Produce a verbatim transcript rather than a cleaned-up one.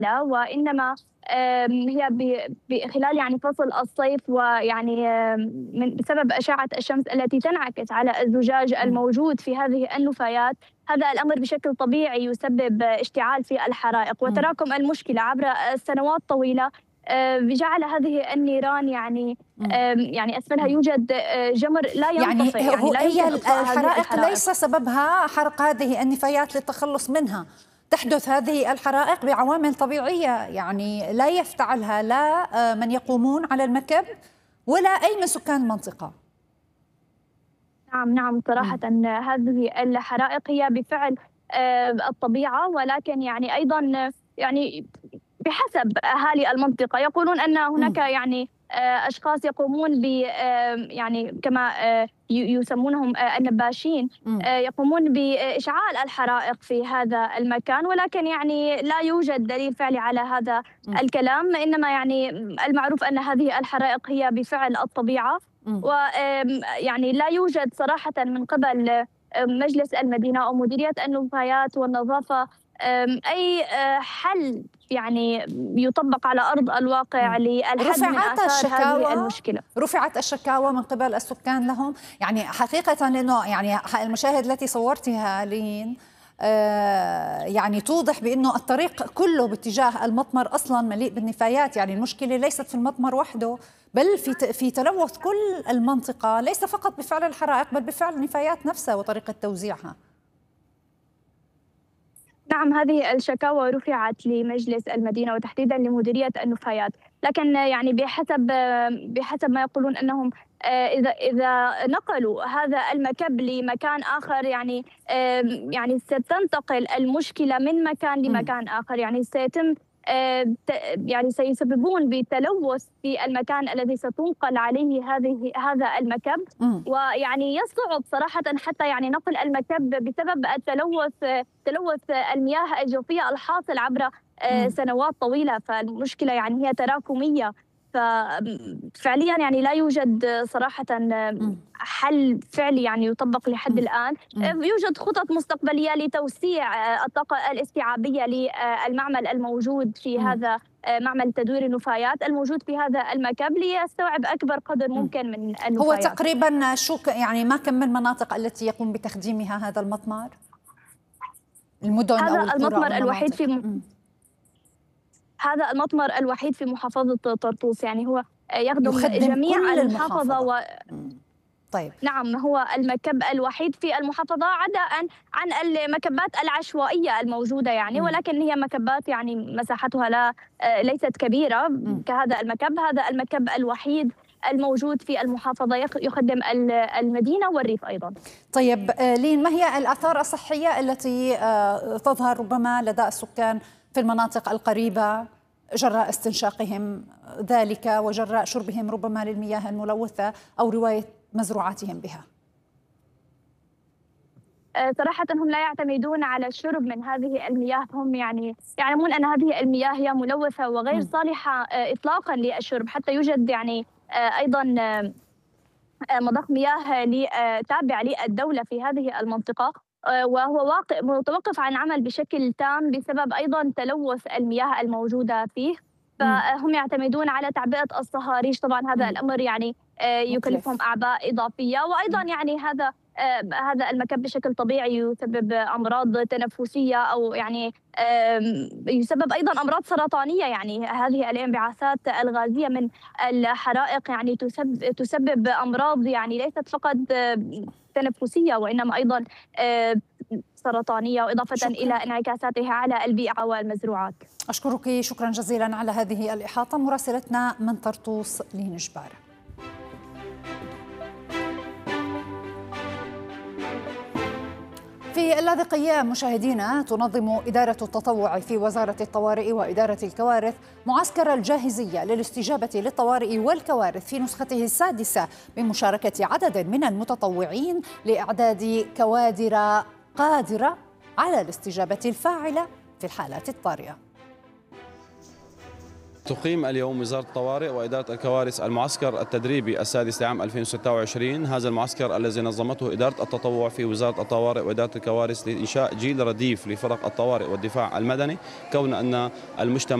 وإنما آم، هي ب- ب- خلال يعني فصل الصيف، ويعني آم، من بسبب أشعة الشمس التي تنعكس على الزجاج مم. الموجود في هذه النفايات، هذا الأمر بشكل طبيعي يسبب اشتعال في الحرائق. مم. وتراكم المشكلة عبر سنوات طويلة آه، جعل هذه النيران يعني مم. آم، يعني أسفلها مم. يوجد آه، جمر لا يعني ينطفئ، يعني هو لا هي يمكن إطفاء هذه الحرائق الحرائق. ليس سببها حرق هذه النفايات للتخلص منها. تحدث هذه الحرائق بعوامل طبيعية، يعني لا يفتعلها لا آه، من يقومون على المكب ولا أي من سكان المنطقة. نعم نعم صراحة مم. هذه الحرائق هي بفعل آه، الطبيعة، ولكن يعني أيضا يعني بحسب أهالي المنطقة يقولون أن هناك مم. يعني آه، أشخاص يقومون ب آه، يعني كما آه، ي- يسمونهم آه، النباشين، مم. آه، يقومون بإشعال الحرائق في هذا المكان، ولكن يعني لا يوجد دليل فعلي على هذا مم. الكلام. إنما يعني المعروف أن هذه الحرائق هي بفعل الطبيعة، مم. ويعني لا يوجد صراحة من قبل آه، مجلس المدينة أو مديرية النفايات والنظافة آم، أي آه، حل يعني يطبق على أرض الواقع مم. للحد من رفعت آثار هذه الشكاوى المشكلة. رفعت الشكاوى من قبل السكان لهم، يعني حقيقة لأنه يعني المشاهد التي صورتها لين آه يعني توضح بأنه الطريق كله باتجاه المطمر أصلا مليء بالنفايات. يعني المشكلة ليست في المطمر وحده، بل في في تلوث كل المنطقة، ليس فقط بفعل الحرائق بل بفعل النفايات نفسها وطريقة توزيعها. نعم هذه الشكاوى رفعت لمجلس المدينة وتحديدا لمديرية النفايات، لكن يعني بحسب بحسب ما يقولون أنهم آه، إذا إذا نقلوا هذا المكب لمكان آخر يعني آم، يعني ستنتقل المشكلة من مكان مم. لمكان آخر، يعني سيتم آه، ت- يعني سيسببون بتلوث في المكان الذي ستنقل عليه هذه هذا المكب. مم. ويعني يصعب صراحة حتى يعني نقل المكب بسبب التلوث تلوث المياه الجوفية الحاصل عبر آه، مم. سنوات طويلة. فالمشكلة يعني هي تراكمية، ففعليا يعني لا يوجد صراحة مم. حل فعلي يعني يطبق لحد مم. الآن. مم. يوجد خطط مستقبلية لتوسيع آه، الطاقة الاستيعابية للمعمل الموجود في مم. هذا آه، معمل تدوير النفايات الموجود في هذا المكب ليستوعب أكبر قدر مم. ممكن من هو النفايات. تقريبا شو ك- يعني ما كم من المناطق التي يقوم بتخديمها هذا المطمر؟ المدن هذا أو القرى أو المطمر الوحيد المناطق؟ في مم. هذا المطمر الوحيد في محافظة طرطوس، يعني هو يخدم يخدم جميع كل المحافظة. المحافظة. و مم. طيب. نعم هو المكب الوحيد في المحافظة عدا عن عن المكبات العشوائية الموجودة يعني، مم. ولكن هي مكبات يعني مساحتها لا آه، ليست كبيرة مم. كهذا المكب. هذا المكب الوحيد الموجود في المحافظة يخ- يخدم ال- المدينة والريف أيضا. طيب آه، لين، ما هي الآثار الصحية التي آه، تظهر ربما لدى السكان في المناطق القريبة جراء استنشاقهم ذلك وجراء شربهم ربما للمياه الملوثة أو رواية مزروعاتهم بها؟ آه، صراحة هم لا يعتمدون على الشرب من هذه المياه، هم يعني يعلمون أن هذه المياه هي ملوثة وغير مم. صالحة آه، إطلاقا للشرب. حتى يوجد يعني آه، أيضا آه، آه، مضخ مياه لي- آه، تابع للدولة في هذه المنطقة، آه، وهو واقع متوقف عن عمل بشكل تام بسبب أيضا تلوث المياه الموجودة فيه. مم. فهم يعتمدون على تعبئة الصهاريج، طبعا هذا مم. الأمر يعني آه، يكلفهم مكلف. أعباء إضافية. وأيضا مم. يعني هذا آه، هذا المكب بشكل طبيعي يسبب أمراض تنفسية، أو يعني آم، يسبب أيضا أمراض سرطانية. يعني هذه الانبعاثات الغازية من الحرائق يعني تسبب تسبب أمراض يعني ليست فقط آه، تنفسية، وإنما أيضا آه، سرطانية، وإضافة إلى شكرا. انعكاساتها على البيئة والمزروعات. أشكرك شكرا جزيلا على هذه الإحاطة، مراسلتنا من طرطوس لين جبارة. في اللاذقية مشاهدينا، تنظم إدارة التطوع في وزارة الطوارئ وإدارة الكوارث معسكر الجاهزية للاستجابة للطوارئ والكوارث في نسخته السادسة بمشاركة عدد من المتطوعين لإعداد كوادر قادرة على الاستجابة الفاعلة في الحالات الطارئة. تقيم اليوم وزارة الطوارئ وإدارة الكوارث المعسكر التدريبي السادس لعام ألفين وستة وعشرين. هذا المعسكر الذي نظمته إدارة التطوع في وزارة الطوارئ وإدارة الكوارث لإنشاء جيل رديف لفرق الطوارئ والدفاع المدني، كون أن المجتمع